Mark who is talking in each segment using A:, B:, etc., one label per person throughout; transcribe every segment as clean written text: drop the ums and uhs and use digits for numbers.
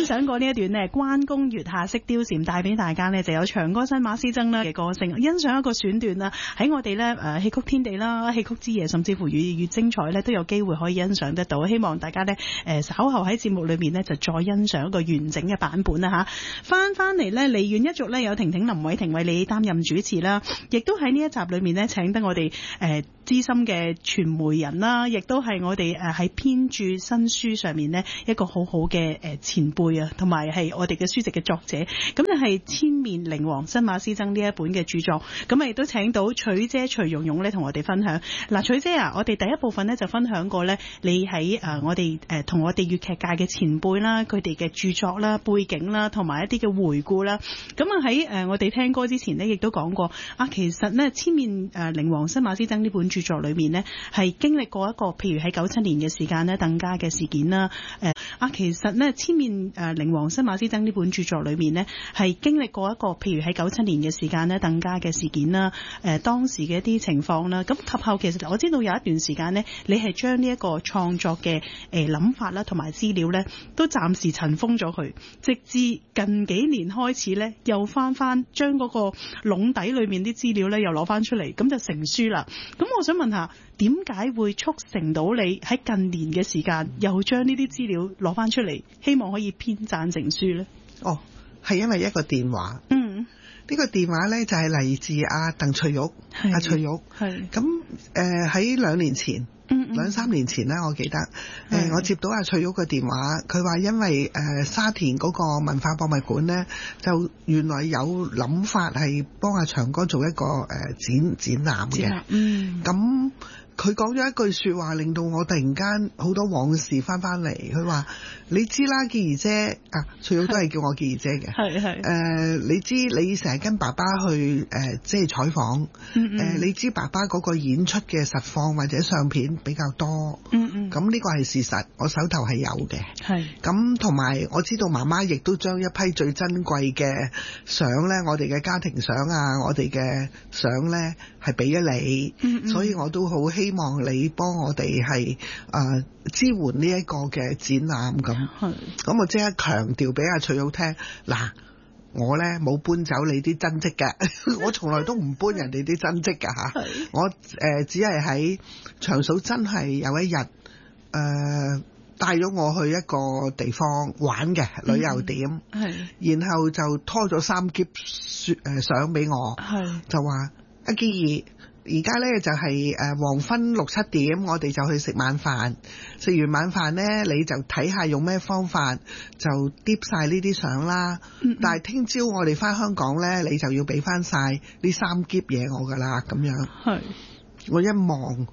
A: 賞過呢一段呢關公月下識貂蟬，帶俾大家呢就有長歌新馬師曾啦嘅歌聲，欣賞一個選段啦，喺我哋呢戲曲天地啦、戲曲之夜，甚至乎越精彩呢都有機會可以欣賞得到。希望大家呢稍後喺節目裏面呢就再欣賞一個完整嘅版本啦吓。翻嚟呢梨園一族呢有婷婷、林偉婷為你擔任主持啦，亦都喺呢一集裏面呢請得我哋資深嘅傳媒人啦，亦都係我哋喺編著新書上面呢一個好好嘅前輩啊，同埋係我哋嘅書籍嘅作者，咁就係千面靈王新馬師曾呢一本嘅著作。咁啊亦都請到曲姐徐蓉蓉咧同我哋分享。嗱，曲姐啊，我哋第一部分咧就分享過咧，你喺我哋同我哋粵劇界嘅前輩啦，佢哋嘅著作啦、背景啦，同埋一啲嘅回顧啦。咁啊喺我哋聽歌之前呢，亦都講過啊，其實呢千面靈王新馬師曾呢本著作裏面呢，係經歷過一個譬如喺97年嘅時間呢鄧家嘅事件啦。其實呢千面靈王新馬師曾呢本著作裏面呢，係經歷過一個譬如喺97年嘅時間呢鄧家嘅事件啦。當時嘅一啲情況啦。咁及後其實我知道有一段時間呢，你係將呢一個創作嘅諗法啦同埋資料呢，都暫時塵封咗佢，直至近幾年開始呢，又翻將嗰個籠底裏面啲資料呢，又攞翻出嚟，咁就成書啦。咁我想問下，點解會促成到你喺近年嘅時間又將呢啲資料攞翻出嚟，希望可以編撰成書呢？
B: 哦，係因為一個電話。呢個電話呢，就係嚟自阿鄧翠玉，阿翠玉。係。咁喺2年前。2-3年前啦，我記得我接到阿翠玉嘅電話，佢話因為沙田嗰個文化博物館呢，就原來有諗法係幫阿長哥做一個展覽嘅。咁佢講咗一句說話，令到我突然間好多往事翻嚟。佢話：你知啦，潔兒姐啊，翠玉都係叫我潔兒姐嘅。你知你成日跟爸爸去即係採訪。你知爸爸嗰個演出嘅實況或者相片比較多。咁呢個係事實，我手頭係有嘅。咁同埋我知道媽媽亦都將一批最珍貴嘅相呢，我哋嘅家庭相啊，我哋嘅相呢，係俾咗你。所以我都好希望你幫我哋係支援呢一個嘅展覽咁。咁我即刻強調俾阿翠玉聽，嗱，我呢冇搬走你啲真跡㗎，我從來都唔搬人哋啲真跡㗎嚇。我只係喺長嫂真係有一日帶咗我去一個地方玩嘅旅遊點，然後就拖咗3篋相俾我，就話阿潔兒，而家呢就係黃昏6-7點，我哋就去食晚飯。食完晚飯呢，你就睇下用咩方法就跌晒呢啲相啦。但係聽朝我哋返香港呢，你就要俾返晒呢3篋嘢我㗎啦。咁樣，我一望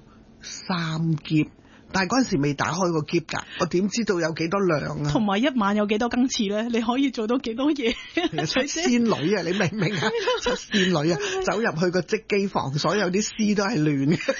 B: 3篋。但係嗰陣時未打開個篋㗎，我點知道有幾多兩啊？同埋一晚有幾多更次咧？你可以做到幾多嘢？七仙女啊，你明唔明啊？七仙女啊，走入去個織機房，所有啲絲都係亂嘅。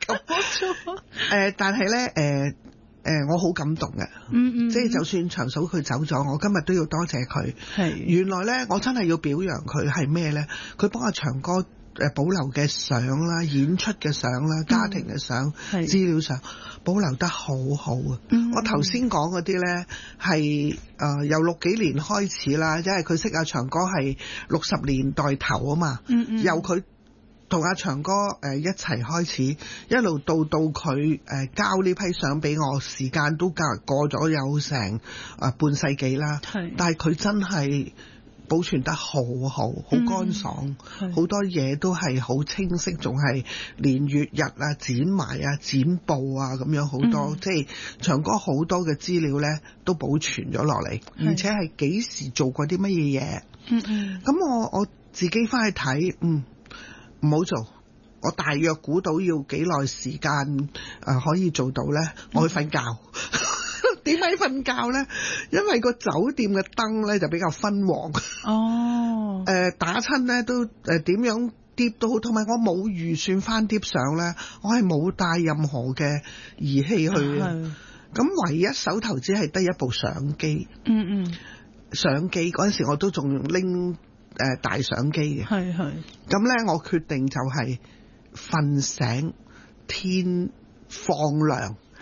B: 但係咧我好感動嘅。即係就算長嫂佢走咗，我今日都要多謝佢。原來咧，我真係要表揚佢係咩咧？佢幫阿長哥保留嘅相啦、演出嘅相啦、家庭嘅相、資料相保留得好好啊！我頭先講嗰啲呢係由60幾年開始啦，因為佢識阿長哥係60年代頭啊嘛，由佢同阿長哥一齊開始，一路到佢交呢批相俾我，時間都過咗有成半世紀啦。但係佢真係保存得好好，好乾爽，好多嘢都係好清晰，仲係連月日啊、剪埋啊、剪報啊咁樣好多，即係長哥好多嘅資料呢都保存咗落嚟，而且係幾時做過啲乜嘢嘢。咁我自己翻去睇，唔好做。我大約估到要幾耐時間可以做到呢？我去瞓覺。點解瞓覺呢？因為個酒店嘅燈呢就比較昏黃。打親呢都點樣疊都好，同埋我冇預算翻疊相呢，我係冇帶任何嘅儀器去。咁唯一手頭只係得一部相機。相機嗰陣時我都仲拎大相機嘅。咁呢，我決定就係瞓醒天放亮。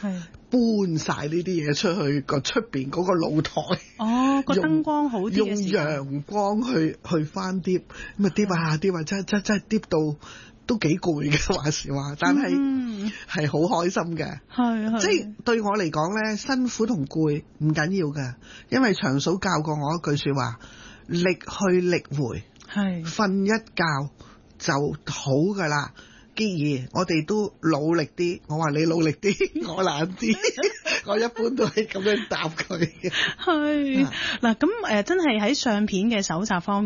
B: 搬晒呢啲嘢出去個出邊嗰個露台。
A: 哦，個燈光好啲嘅時候，
B: 用陽光去翻碟，咁啊碟啊碟啊，真係碟到都幾攰嘅話時話，但係係好開心嘅。係即係對我嚟講咧，辛苦同攰唔緊要嘅，因為長嫂教過我一句說話：力去力回，係瞓一覺就好噶啦。既然我哋都努力啲，我話你努力啲，我懶啲，我一般都係咁樣答佢嘅。係
A: 嗱，咁真係喺相片嘅搜集方面。